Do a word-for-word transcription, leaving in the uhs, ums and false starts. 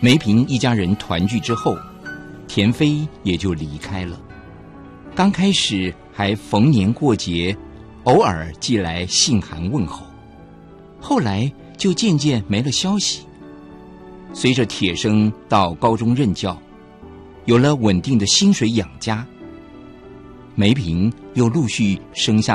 梅萍一家人团聚之后，田飞也就离开了。刚开始还逢年过节，偶尔寄来信函问候，后来就渐渐没了消息。随着铁生到高中任教，有了稳定的薪水养家，梅萍又陆续生下